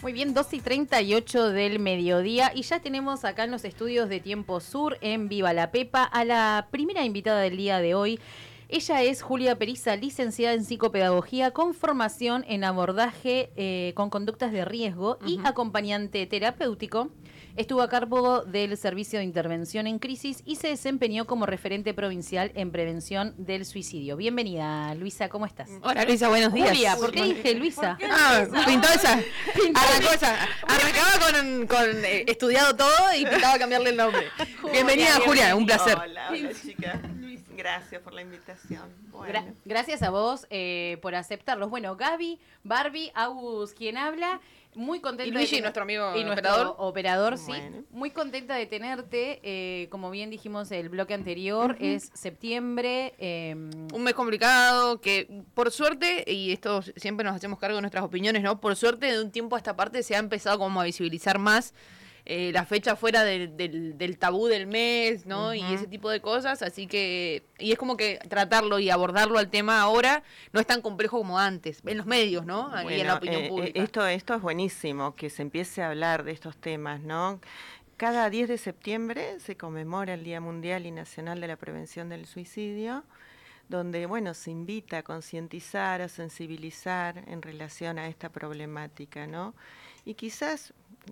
Muy bien, 2:38 del mediodía y ya tenemos acá en los estudios de Tiempo Sur, en Viva la Pepa, a la primera invitada del día de hoy. Ella es Julia Periza, licenciada en psicopedagogía con formación en abordaje con conductas de riesgo y acompañante terapéutico. Estuvo a cargo del Servicio de Intervención en Crisis y se desempeñó como referente provincial en prevención del suicidio. Bienvenida, Luisa, ¿cómo estás? Hola, Luisa, buenos días. Julia, ¿por qué dije Luisa? Pintó esa. Arrancó esa. Arrancaba con estudiado todo y pintaba cambiarle el nombre. Bienvenida, Julia, un placer. Hola chicas. Gracias por la invitación. Bueno. Gracias a vos por aceptarlos. Bueno, Gaby, Barbie, Agus, quien habla, muy contenta. Y Luigi, nuestro amigo operador, sí. Bueno. Muy contenta de tenerte. Como bien dijimos el bloque anterior, es septiembre. Un mes complicado que, por suerte, y esto siempre nos hacemos cargo de nuestras opiniones, ¿no? Por suerte, de un tiempo a esta parte se ha empezado como a visibilizar más la fecha fuera del tabú del mes, ¿no? Y ese tipo de cosas, así que, y es como que tratarlo y abordarlo al tema ahora no es tan complejo como antes, en los medios, ¿no? Bueno, y en la opinión pública. Esto es buenísimo, que se empiece a hablar de estos temas, ¿no? Cada 10 de septiembre se conmemora el Día Mundial y Nacional de la Prevención del Suicidio, donde, bueno, se invita a concientizar, a sensibilizar en relación a esta problemática, ¿no? Y quizás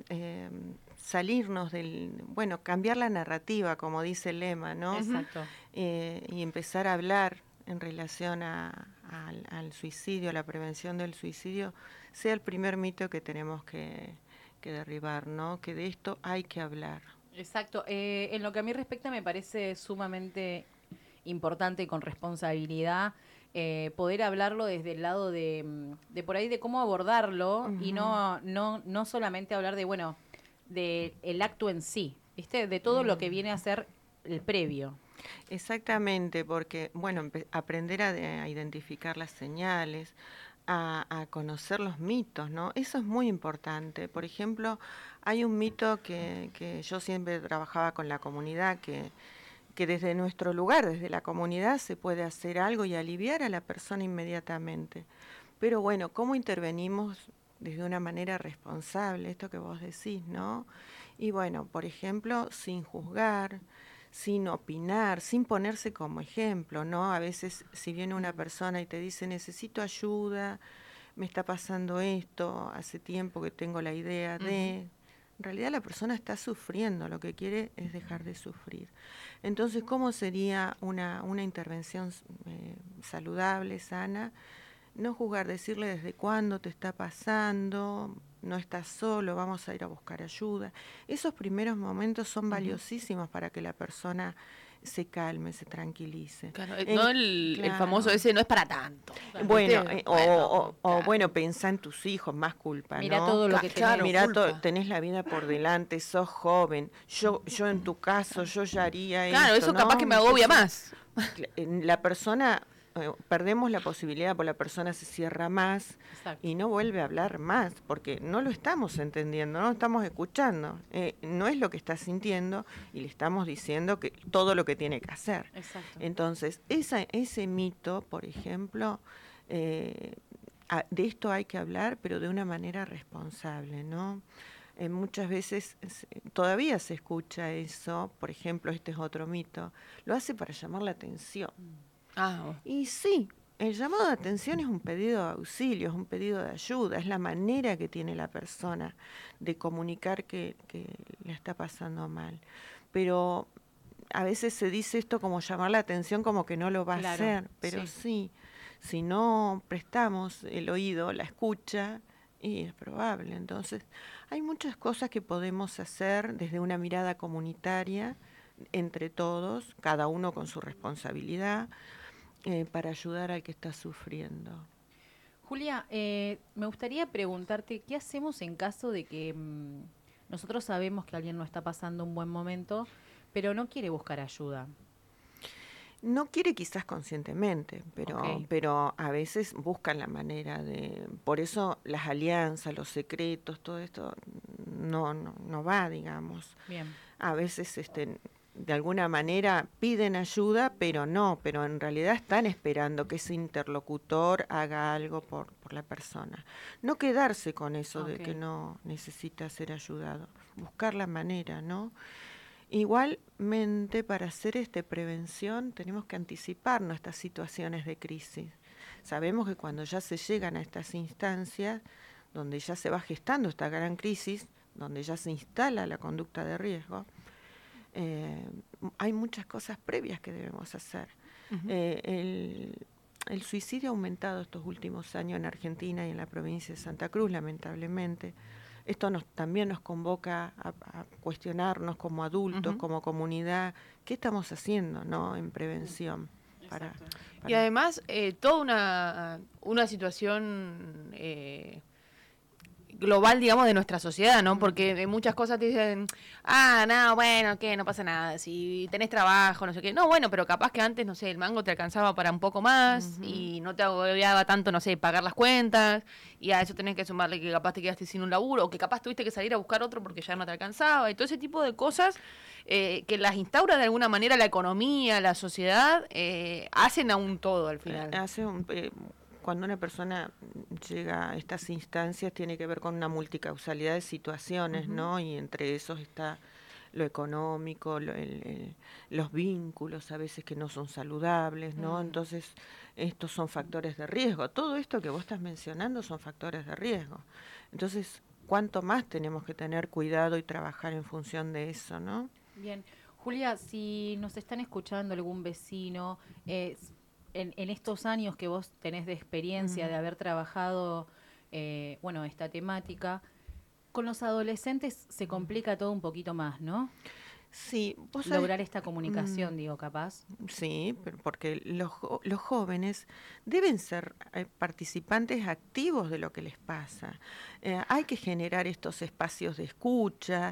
salirnos cambiar la narrativa, como dice el lema, ¿no? Exacto. Y empezar a hablar en relación al suicidio, a la prevención del suicidio, sea el primer mito que tenemos que derribar, ¿no? Que de esto hay que hablar. Exacto. En lo que a mí respecta me parece sumamente importante y con responsabilidad poder hablarlo desde el lado de por ahí de cómo abordarlo y no solamente hablar de de el acto en sí, ¿viste? De todo lo que viene a ser el previo. Exactamente, porque aprender a identificar las señales, a conocer los mitos, ¿no? Eso es muy importante. Por ejemplo, hay un mito que yo siempre trabajaba con la comunidad, que desde nuestro lugar, desde la comunidad, se puede hacer algo y aliviar a la persona inmediatamente. Pero bueno, ¿cómo intervenimos desde una manera responsable? Esto que vos decís, ¿no? Y bueno, por ejemplo, sin juzgar, sin opinar, sin ponerse como ejemplo, ¿no? A veces, si viene una persona y te dice, necesito ayuda, me está pasando esto, hace tiempo que tengo la idea de... En realidad la persona está sufriendo, lo que quiere es dejar de sufrir. Entonces, ¿cómo sería una intervención saludable, sana? No juzgar, decirle desde cuándo te está pasando, no estás solo, vamos a ir a buscar ayuda. Esos primeros momentos son valiosísimos para que la persona se calme, se tranquilice. Claro, no el famoso ese, no es para tanto. Bueno, pensá en tus hijos, más culpa, Mirá ¿no? todo lo que tenés. Mirá, tenés la vida por delante, sos joven. Yo en tu caso, yo ya haría claro, esto, eso ¿no? capaz que me agobia más. La persona... perdemos la posibilidad, porque la persona se cierra más. Exacto. Y no vuelve a hablar más, porque no lo estamos entendiendo, no lo estamos escuchando, no es lo que está sintiendo y le estamos diciendo que todo lo que tiene que hacer. Exacto. Entonces, ese mito, por ejemplo, de esto hay que hablar, pero de una manera responsable, ¿no? Muchas veces todavía se escucha eso, por ejemplo, este es otro mito, lo hace para llamar la atención. Y sí, el llamado de atención es un pedido de auxilio, es un pedido de ayuda, es la manera que tiene la persona de comunicar que le está pasando mal. Pero a veces se dice esto como llamar la atención, como que no lo va a hacer, pero sí, si no prestamos el oído, la escucha, y es probable. Entonces, hay muchas cosas que podemos hacer desde una mirada comunitaria, entre todos, cada uno con su responsabilidad, para ayudar al que está sufriendo. Julia, me gustaría preguntarte, ¿qué hacemos en caso de que nosotros sabemos que alguien no está pasando un buen momento, pero no quiere buscar ayuda? No quiere quizás conscientemente, pero a veces buscan la manera de... Por eso las alianzas, los secretos, todo esto no va, digamos. Bien. A veces de alguna manera piden ayuda, pero en realidad están esperando que ese interlocutor haga algo por por la persona. No quedarse con eso de Ok. que no necesita ser ayudado. Buscar la manera, ¿no? Igualmente, para hacer prevención, tenemos que anticipar nuestras situaciones de crisis. Sabemos que cuando ya se llegan a estas instancias, donde ya se va gestando esta gran crisis, donde ya se instala la conducta de riesgo, eh, hay muchas cosas previas que debemos hacer. Ujú. El suicidio ha aumentado estos últimos años en Argentina y en la provincia de Santa Cruz, lamentablemente. Esto también nos convoca a cuestionarnos como adultos, Ujú. como comunidad, qué estamos haciendo, ¿no?, en prevención. Para, Exacto. Y además, toda una situación global, digamos, de nuestra sociedad, ¿no? Porque de muchas cosas te dicen, no, bueno, ¿qué? No pasa nada, si tenés trabajo, no sé qué. No, bueno, pero capaz que antes, no sé, el mango te alcanzaba para un poco más y no te agobiaba tanto, no sé, pagar las cuentas, y a eso tenés que sumarle que capaz te quedaste sin un laburo, o que capaz tuviste que salir a buscar otro porque ya no te alcanzaba, y todo ese tipo de cosas que las instaura de alguna manera la economía, la sociedad, hacen a un todo al final. Cuando una persona llega a estas instancias tiene que ver con una multicausalidad de situaciones, ¿no? Y entre esos está lo económico, los vínculos a veces que no son saludables, ¿no? Entonces, estos son factores de riesgo. Todo esto que vos estás mencionando son factores de riesgo. Entonces, ¿cuánto más tenemos que tener cuidado y trabajar en función de eso, ¿no? Bien. Julia, si nos están escuchando algún vecino, en estos años que vos tenés de experiencia, de haber trabajado, bueno, esta temática, con los adolescentes se complica todo un poquito más, ¿no? Sí, vos sabés, Lograr esta comunicación, digo, capaz. sí, porque los jóvenes deben ser participantes activos de lo que les pasa. Hay que generar estos espacios de escucha,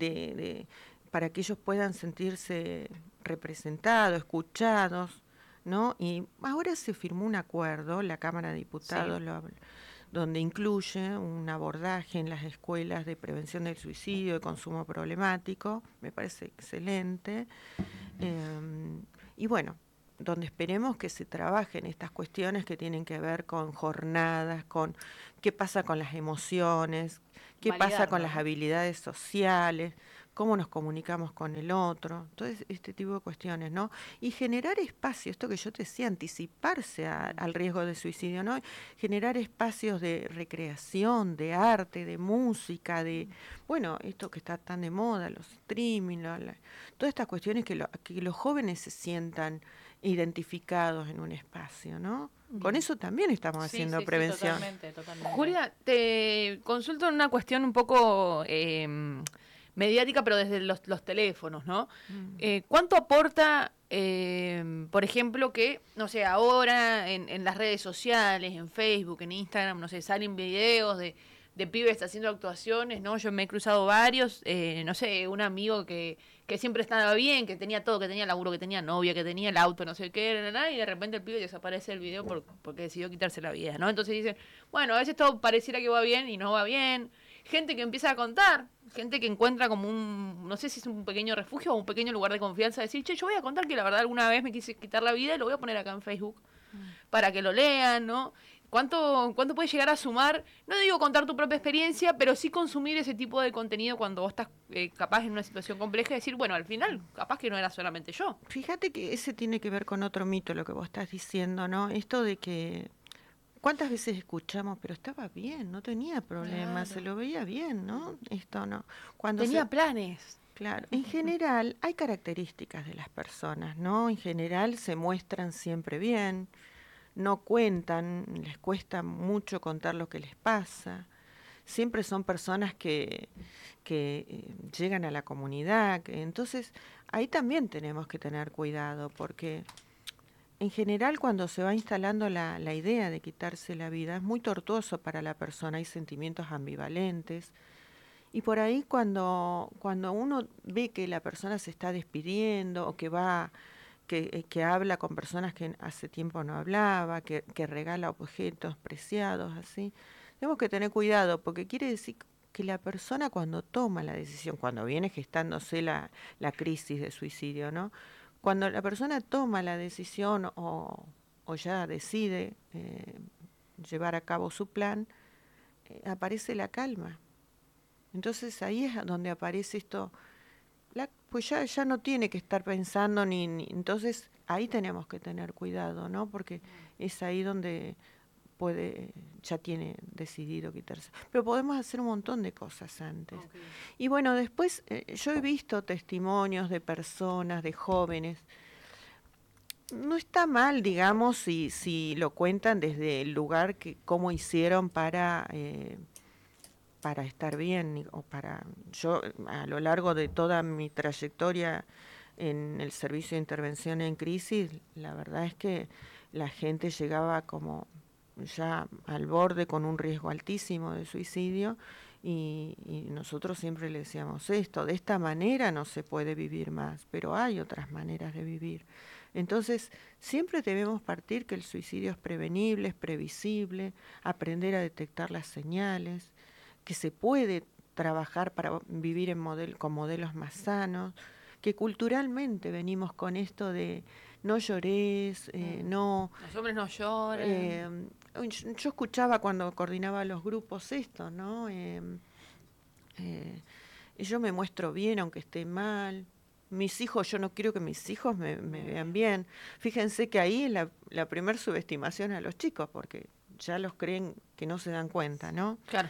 para que ellos puedan sentirse representados, escuchados, ¿no? Y ahora se firmó un acuerdo, la Cámara de Sí. Diputados donde incluye un abordaje en las escuelas de prevención del suicidio, de consumo problemático, me parece excelente. Y bueno, donde esperemos que se trabajen estas cuestiones que tienen que ver con jornadas, con qué pasa con las emociones, qué pasa con Validarlo, las ¿no? habilidades sociales, cómo nos comunicamos con el otro, todo este tipo de cuestiones, ¿no? Y generar espacio, esto que yo te decía, anticiparse al riesgo de suicidio, ¿no? Generar espacios de recreación, de arte, de música, bueno, esto que está tan de moda, los streaming, todas estas cuestiones que los jóvenes se sientan identificados en un espacio, ¿no? Con eso también estamos Sí, haciendo sí, sí, prevención. totalmente, totalmente. Julia, te consulto en una cuestión un poco mediática, pero desde los teléfonos, ¿no? ¿Cuánto aporta, por ejemplo, que, no sé, ahora en las redes sociales, en Facebook, en Instagram, no sé, salen videos de pibes haciendo actuaciones, ¿no? Yo me he cruzado varios, no sé, un amigo que siempre estaba bien, que tenía todo, que tenía laburo, que tenía novia, que tenía el auto, no sé qué, y de repente el pibe desaparece del video porque decidió quitarse la vida, ¿no? Entonces dicen, bueno, a veces todo pareciera que va bien y no va bien. Gente que empieza a contar, gente que encuentra como no sé si es un pequeño refugio o un pequeño lugar de confianza, decir, che, yo voy a contar que la verdad alguna vez me quise quitar la vida y lo voy a poner acá en Facebook para que lo lean, ¿no? ¿Cuánto puede llegar a sumar? No digo contar tu propia experiencia, pero sí consumir ese tipo de contenido cuando vos estás capaz en una situación compleja y decir, bueno, al final, capaz que no era solamente yo. Fíjate que ese tiene que ver con otro mito, lo que vos estás diciendo, ¿no? Esto de que, ¿cuántas veces escuchamos? Pero estaba bien, no tenía problemas, se Claro. lo veía bien, ¿no? Esto no. Cuando Tenía planes. Claro, en general hay características de las personas, ¿no? En general se muestran siempre bien, no cuentan, les cuesta mucho contar lo que les pasa. Siempre son personas que llegan a la comunidad, entonces ahí también tenemos que tener cuidado, porque en general cuando se va instalando la idea de quitarse la vida es muy tortuoso para la persona, hay sentimientos ambivalentes. Y por ahí cuando uno ve que la persona se está despidiendo o que habla con personas que hace tiempo no hablaba, que regala objetos preciados, así, tenemos que tener cuidado porque quiere decir que la persona cuando toma la decisión, cuando viene gestándose la crisis de suicidio, ¿no? Cuando la persona toma la decisión o ya decide llevar a cabo su plan, aparece la calma. Entonces ahí es donde aparece esto, pues ya no tiene que estar pensando entonces ahí tenemos que tener cuidado, ¿no? Porque es ahí donde ya tiene decidido quitarse. Pero podemos hacer un montón de cosas antes. Okay. Y bueno, después yo he visto testimonios de personas, de jóvenes. No está mal, digamos, si lo cuentan desde el lugar cómo hicieron para estar bien, yo a lo largo de toda mi trayectoria en el servicio de intervención en crisis, la verdad es que la gente llegaba como ya al borde con un riesgo altísimo de suicidio y nosotros siempre le decíamos esto, de esta manera no se puede vivir más, pero hay otras maneras de vivir. Entonces, siempre debemos partir que el suicidio es prevenible, es previsible, aprender a detectar las señales, que se puede trabajar para vivir con modelos más sanos, que culturalmente venimos con esto de no llores, no... Los hombres no lloran. Yo escuchaba cuando coordinaba los grupos esto, ¿no? Yo me muestro bien aunque esté mal. Mis hijos, yo no quiero que mis hijos me vean bien. Fíjense que ahí es la primer subestimación a los chicos, porque ya los creen que no se dan cuenta, ¿no? Claro.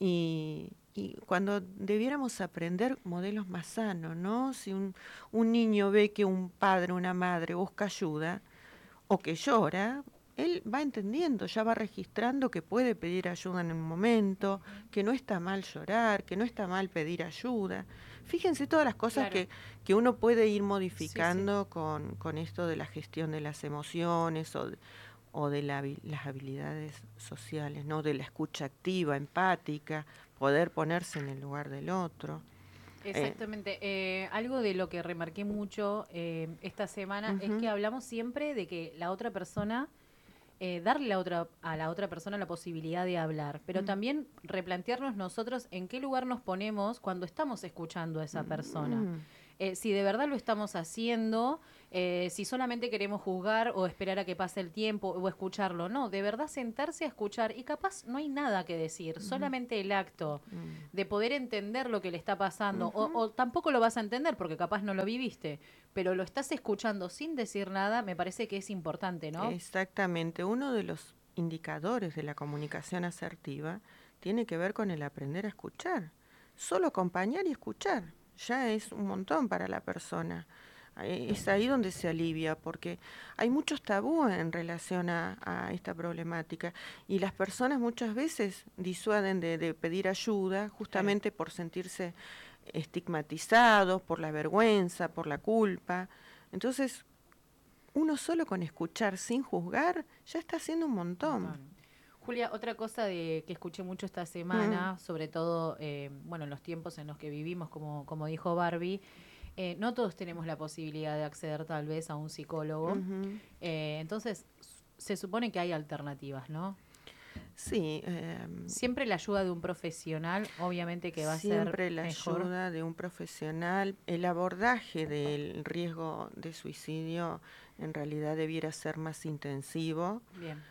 Y cuando debiéramos aprender modelos más sanos, ¿no? Si un niño ve que un padre, una madre busca ayuda o que llora, él va entendiendo, ya va registrando que puede pedir ayuda en un momento, que no está mal llorar, que no está mal pedir ayuda. Fíjense todas las cosas que uno puede ir modificando con esto de la gestión de las emociones o de las habilidades sociales, ¿no? De la escucha activa, empática, poder ponerse en el lugar del otro. Exactamente. Algo de lo que remarqué mucho esta semana es que hablamos siempre de que la otra persona, darle a la otra persona la posibilidad de hablar, pero también replantearnos nosotros en qué lugar nos ponemos cuando estamos escuchando a esa persona. Si de verdad lo estamos haciendo, si solamente queremos juzgar o esperar a que pase el tiempo o escucharlo. No, de verdad sentarse a escuchar y capaz no hay nada que decir, solamente el acto de poder entender lo que le está pasando o tampoco lo vas a entender porque capaz no lo viviste, pero lo estás escuchando sin decir nada, me parece que es importante, ¿no? Exactamente, uno de los indicadores de la comunicación asertiva tiene que ver con el aprender a escuchar, solo acompañar y escuchar. Ya es un montón para la persona. Es ahí donde se alivia, porque hay muchos tabúes en relación a esta problemática y las personas muchas veces disuaden de pedir ayuda justamente por sentirse estigmatizados, por la vergüenza, por la culpa. Entonces, uno solo con escuchar sin juzgar ya está haciendo un montón. Julia, otra cosa que escuché mucho esta semana, sobre todo en los tiempos en los que vivimos, como dijo Barbie, no todos tenemos la posibilidad de acceder tal vez a un psicólogo. Entonces, se supone que hay alternativas, ¿no? Sí. Siempre la ayuda de un profesional, obviamente que va a ser siempre la ayuda de un profesional. El abordaje del riesgo de suicidio en realidad debiera ser más intensivo. Bien.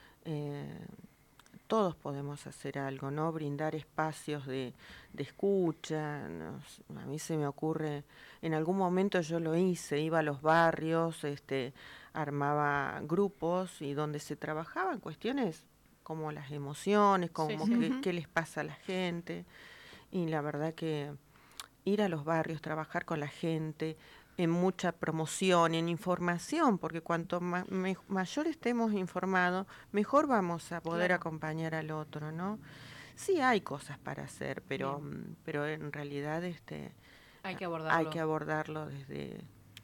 Todos podemos hacer algo, ¿no? Brindar espacios de escucha. A mí se me ocurre, en algún momento yo lo hice, iba a los barrios, armaba grupos y donde se trabajaban cuestiones como las emociones, como qué les pasa a la gente. Y la verdad que ir a los barrios, trabajar con la gente, en mucha promoción, en información, porque cuanto mayor estemos informados, mejor vamos a poder acompañar al otro, ¿no? Sí hay cosas para hacer, pero en realidad hay que abordarlo desde...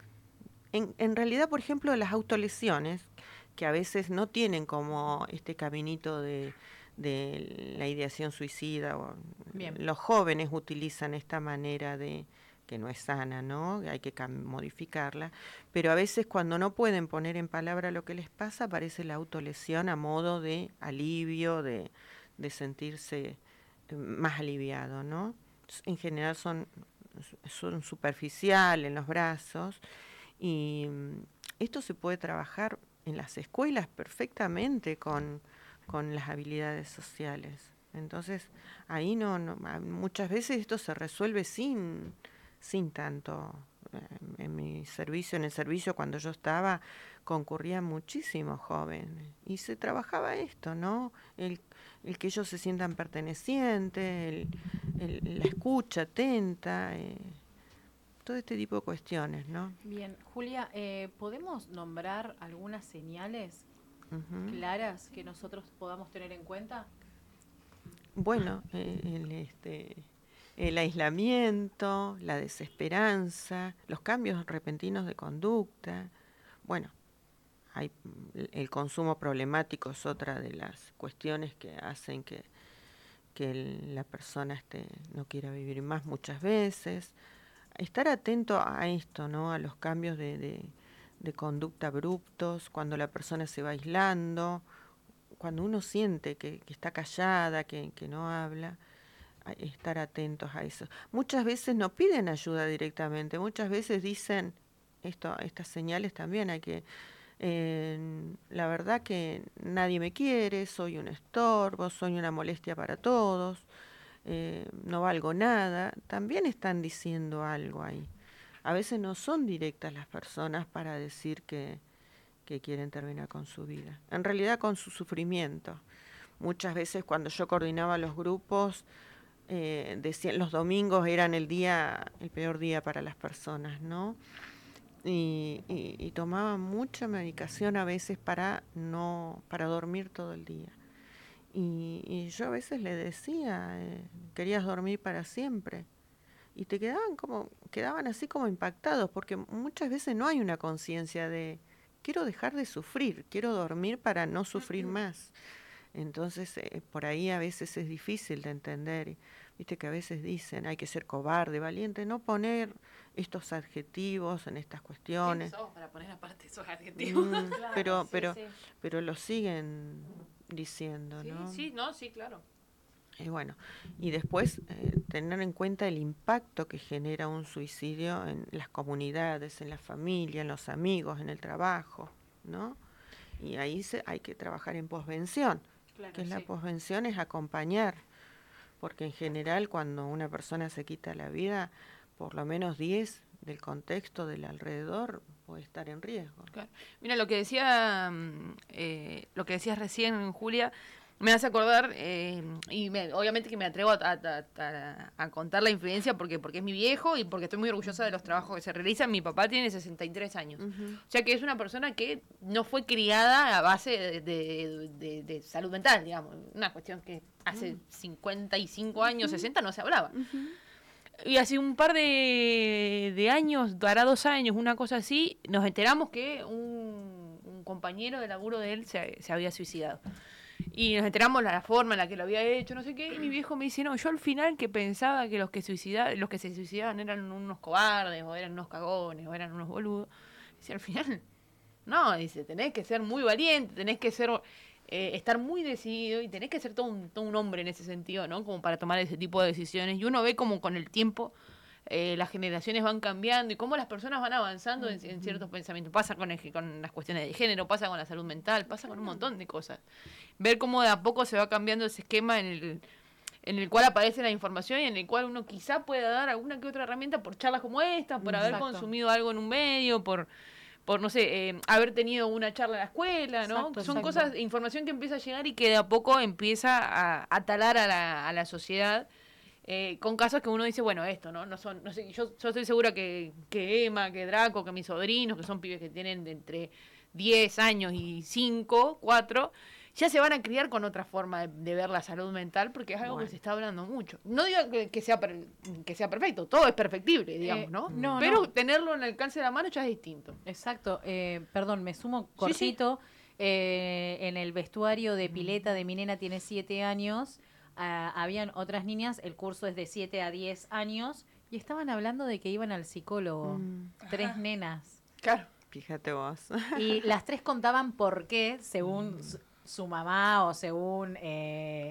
En realidad, por ejemplo, las autolesiones, que a veces no tienen como este caminito de la ideación suicida, los jóvenes utilizan esta manera que no es sana, ¿no? Hay que modificarla, pero a veces cuando no pueden poner en palabra lo que les pasa, aparece la autolesión a modo de alivio, de sentirse más aliviado, ¿no? En general son superficiales en los brazos y esto se puede trabajar en las escuelas perfectamente con con las habilidades sociales. Entonces, ahí muchas veces esto se resuelve sin tanto. En mi servicio, en el servicio cuando yo estaba, concurrían muchísimos jóvenes y se trabajaba esto, ¿no? El que ellos se sientan pertenecientes, la escucha atenta, todo este tipo de cuestiones, ¿no? Bien, Julia, ¿podemos nombrar algunas señales Uh-huh. claras que nosotros podamos tener en cuenta? Bueno, el aislamiento, la desesperanza, los cambios repentinos de conducta. Bueno, el consumo problemático es otra de las cuestiones que hacen que la persona no quiera vivir más muchas veces. Estar atento a esto, ¿no? A los cambios de conducta abruptos, cuando la persona se va aislando, cuando uno siente que está callada, que no habla, estar atentos a eso. Muchas veces no piden ayuda directamente, muchas veces dicen, estas señales también hay que, la verdad que nadie me quiere, soy un estorbo, soy una molestia para todos, no valgo nada, también están diciendo algo ahí. A veces no son directas las personas para decir que quieren terminar con su vida, en realidad con su sufrimiento. Muchas veces cuando yo coordinaba los grupos, decían los domingos eran el peor día para las personas, ¿no? Y tomaban mucha medicación a veces para dormir todo el día. Y yo a veces le decía, querías dormir para siempre. Y quedaban así como impactados, porque muchas veces no hay una conciencia de quiero dejar de sufrir, quiero dormir para no sufrir más. Entonces, por ahí a veces es difícil de entender. Viste que a veces dicen, hay que ser cobarde, valiente, no poner estos adjetivos en estas cuestiones. ¿Quién sos para poner aparte esos adjetivos? Claro, pero lo siguen diciendo, ¿no? Sí, claro. Y bueno, y después tener en cuenta el impacto que genera un suicidio en las comunidades, en la familia, en los amigos, en el trabajo, ¿no? Y ahí hay que trabajar en posvención, claro, que es la posvención, es acompañar, porque en general cuando una persona se quita la vida, por lo menos 10 del contexto del alrededor puede estar en riesgo. Claro. Mira, lo que decías recién, Julia, me hace acordar, obviamente que me atrevo a contar la influencia porque es mi viejo y porque estoy muy orgullosa de los trabajos que se realizan. Mi papá tiene 63 años. Uh-huh. O sea que es una persona que no fue criada a base de salud mental, digamos. Una cuestión que hace 55 años, 60 no se hablaba. Uh-huh. Y hace un par de años, hará 2 años, una cosa así, nos enteramos que un compañero de laburo de él se había suicidado. Y nos enteramos la forma en la que lo había hecho, no sé qué, y mi viejo me dice, no, yo al final que pensaba que los que se suicidaban eran unos cobardes, o eran unos cagones, o eran unos boludos. Dice, al final, no, dice, tenés que ser muy valiente, tenés que ser estar muy decidido y tenés que ser todo un hombre en ese sentido, ¿no? Como para tomar ese tipo de decisiones. Y uno ve como con el tiempo las generaciones van cambiando y cómo las personas van avanzando en ciertos pensamientos. Pasa con las cuestiones de género, pasa con la salud mental, pasa con un montón de cosas. Ver cómo de a poco se va cambiando ese esquema en el cual aparece la información y en el cual uno quizá pueda dar alguna que otra herramienta por charlas como esta, por haber consumido algo en un medio, por no sé, haber tenido una charla en la escuela, ¿no? Son cosas, información que empieza a llegar y que de a poco empieza a talar a la sociedad. Con casos que uno dice, bueno, esto, ¿no? No sé, yo estoy segura que Emma, que Draco, que mis sobrinos, que son pibes que tienen de entre 10 años y 4, ya se van a criar con otra forma de ver la salud mental, porque es algo que se está hablando mucho. No digo que sea perfecto, todo es perfectible, digamos, ¿no? Pero tenerlo en el alcance de la mano ya es distinto. Exacto. Perdón, me sumo cortito. Sí. En el vestuario de pileta de mi nena tiene 7 años. Habían otras niñas, el curso es de 7 a 10 años, y estaban hablando de que iban al psicólogo. 3 nenas. Claro. Fíjate vos. Y las 3 contaban por qué, según su mamá o según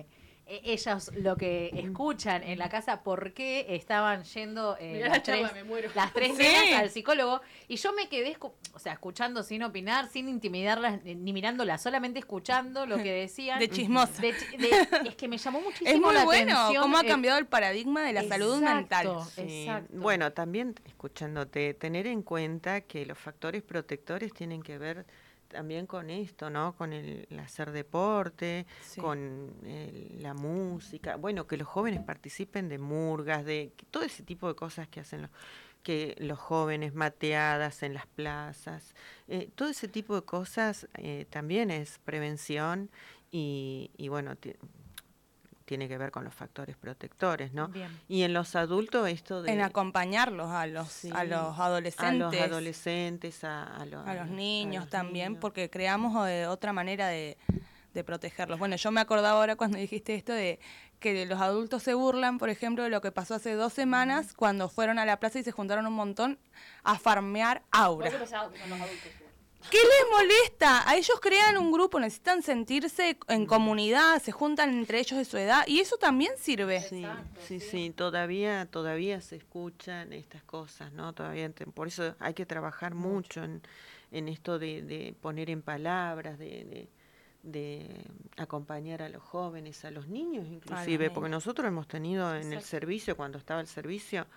ellos lo que escuchan en la casa, por qué estaban yendo Mirá la charla, me muero. las tres nenas al psicólogo, y yo me quedé, escuchando sin opinar, sin intimidarlas, ni mirándolas, solamente escuchando lo que decían. De chismosa. Es que me llamó muchísimo Es muy la bueno atención. cómo ha cambiado el paradigma de la salud mental. Sí. Exacto. Bueno, también escuchándote, tener en cuenta que los factores protectores tienen que ver también con esto, ¿no? Con el hacer deporte, Sí. con la música, bueno, que los jóvenes participen de murgas, de todo ese tipo de cosas que hacen los jóvenes, mateadas en las plazas, todo ese tipo de cosas también es prevención y bueno, tiene que ver con los factores protectores, ¿no? Bien. Y en los adultos esto de... En acompañarlos a los Sí, adolescentes. A los adolescentes, a los niños los también, niños. porque creamos otra manera de protegerlos. Bueno, yo me acordaba ahora cuando dijiste esto de que los adultos se burlan, por ejemplo, de lo que pasó hace 2 semanas cuando fueron a la plaza y se juntaron un montón a farmear aura. ¿Qué les molesta? A ellos crean un grupo, necesitan sentirse en comunidad, se juntan entre ellos de su edad y eso también sirve. Sí, todavía se escuchan estas cosas, ¿no? Todavía por eso hay que trabajar mucho en esto de poner en palabras, de acompañar a los jóvenes, a los niños inclusive, porque nosotros hemos tenido en el servicio, cuando estaba el servicio,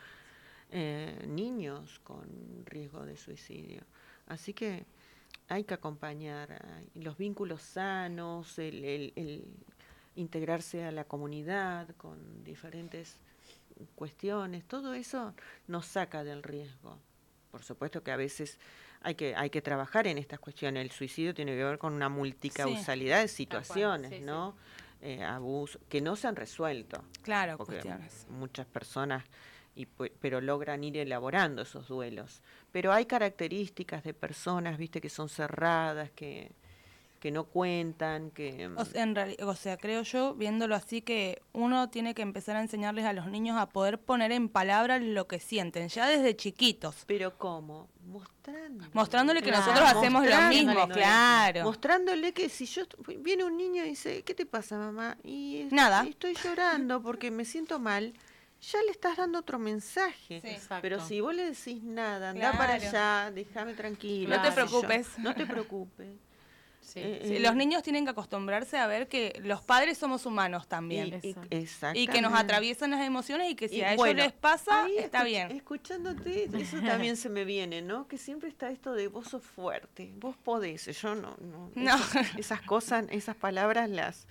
niños con riesgo de suicidio. Así que hay que acompañar los vínculos sanos, el integrarse a la comunidad con diferentes cuestiones, todo eso nos saca del riesgo. Por supuesto que a veces hay que trabajar en estas cuestiones. El suicidio tiene que ver con una multicausalidad de situaciones, sí, ¿no? Abuso, que no se han resuelto. Claro, Porque cuestiones. muchas personas, pero logran ir elaborando esos duelos. Pero hay características de personas, viste, que son cerradas, que no cuentan, que... O sea, creo yo, viéndolo así, que uno tiene que empezar a enseñarles a los niños a poder poner en palabras lo que sienten, ya desde chiquitos. ¿Pero cómo? Mostrándole que Claro, nosotros hacemos lo mismo, mostrándole, claro. Mostrándole que si viene un niño y dice, ¿qué te pasa, mamá? Y Nada. estoy llorando porque me siento mal, ya le estás dando otro mensaje. Sí. Exacto. Pero si vos le decís nada, anda Claro. para allá, déjame tranquila. No te qué sé yo, preocupes. No te preocupes. Sí. Sí, los niños tienen que acostumbrarse a ver que los padres somos humanos también. Exactamente. Y que nos atraviesan las emociones y que si Y a ellos bueno, les pasa, ahí está bien. Escuchándote, eso también se me viene, ¿no? Que siempre está esto de vos sos fuerte, vos podés, yo no. No. Esas cosas, esas palabras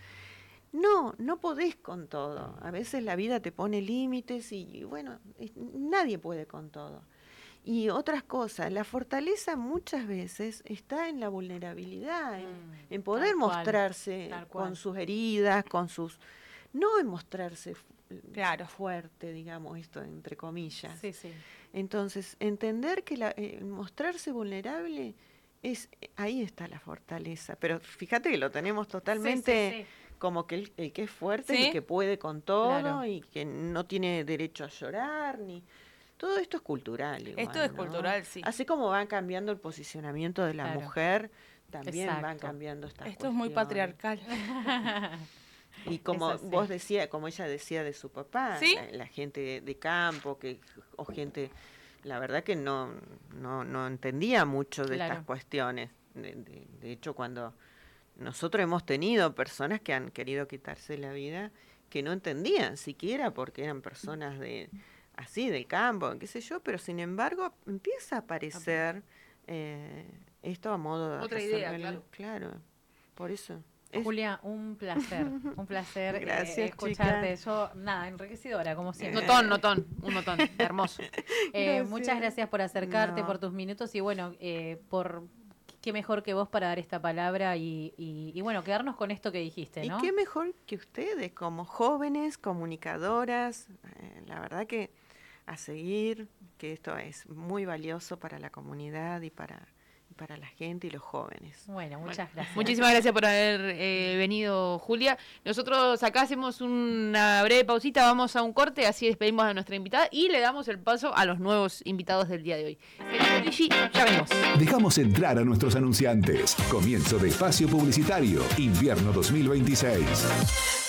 no podés con todo. A veces la vida te pone límites y bueno, nadie puede con todo. Y otras cosas, la fortaleza muchas veces está en la vulnerabilidad, en poder Tal cual, mostrarse tal cual. con sus heridas, no en mostrarse Claro. fuerte, digamos, esto entre comillas. Sí, sí. Entonces, entender que mostrarse vulnerable ahí está la fortaleza. Pero fíjate que lo tenemos totalmente Sí, sí, sí. como que el que es fuerte, Sí. el que puede con todo Claro. y que no tiene derecho a llorar ni todo esto es cultural. Igual, Esto es ¿no? cultural, sí. Así como van cambiando el posicionamiento de la Claro. mujer, también van Exacto. cambiando estas Esto es muy cuestiones. patriarcal. Y como Es así. vos decías, como ella decía de su papá, ¿Sí? la gente de campo, o gente, la verdad que no entendía mucho de Claro. estas cuestiones. De hecho, cuando nosotros hemos tenido personas que han querido quitarse la vida, que no entendían siquiera porque eran personas así, del campo, qué sé yo, pero sin embargo empieza a aparecer esto a modo de Otra idea, resolver claro, por eso. Julia, un placer Gracias, escucharte. chica. Yo, nada, enriquecedora, como siempre. Un notón, hermoso. Gracias. Muchas gracias por acercarte, No. por tus minutos y bueno, por qué mejor que vos para dar esta palabra y bueno, quedarnos con esto que dijiste, ¿no? Y qué mejor que ustedes, como jóvenes, comunicadoras, la verdad que a seguir, que esto es muy valioso para la comunidad y para la gente y los jóvenes. Bueno, muchas gracias. Muchísimas gracias por haber venido, Julia. Nosotros acá hacemos una breve pausita, vamos a un corte, así despedimos a nuestra invitada y le damos el paso a los nuevos invitados del día de hoy. Ya venimos. Dejamos entrar a nuestros anunciantes. Comienzo de espacio publicitario, invierno 2026.